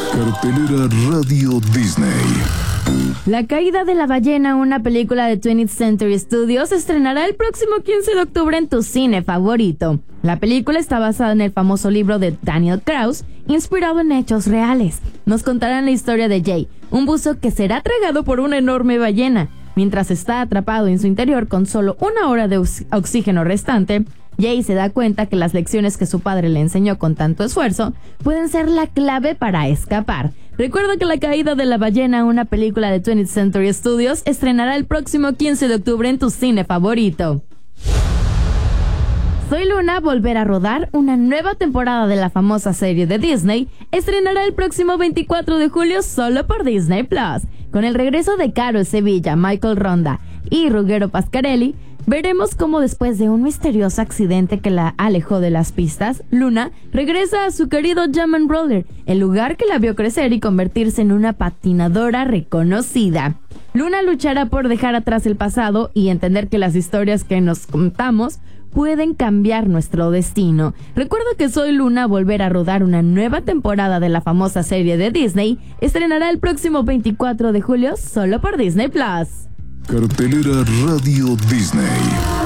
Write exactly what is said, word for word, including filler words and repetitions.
Cartelera Radio Disney. La caída de la ballena, una película de twentieth Century Studios, se estrenará el próximo quince de octubre en tu cine favorito. La película está basada en el famoso libro de Daniel Kraus, inspirado en hechos reales. Nos contarán la historia de Jay, un buzo que será tragado por una enorme ballena. Mientras está atrapado en su interior con solo una hora de ox- oxígeno restante, Jay se da cuenta que las lecciones que su padre le enseñó con tanto esfuerzo pueden ser la clave para escapar. Recuerda que La caída de la ballena, una película de twentieth Century Studios, estrenará el próximo quince de octubre en tu cine favorito. Soy Luna volverá a rodar. Una nueva temporada de la famosa serie de Disney estrenará el próximo veinticuatro de julio solo por Disney Plus. Con el regreso de Caro Sevilla, Michael Ronda y Ruggero Pascarelli, veremos cómo después de un misterioso accidente que la alejó de las pistas, Luna regresa a su querido Jam and Roller, el lugar que la vio crecer y convertirse en una patinadora reconocida. Luna luchará por dejar atrás el pasado y entender que las historias que nos contamos pueden cambiar nuestro destino. Recuerda que Soy Luna volver a rodar. Una nueva temporada de la famosa serie de Disney estrenará el próximo veinticuatro de julio solo por Disney Plus. Cartelera Radio Disney.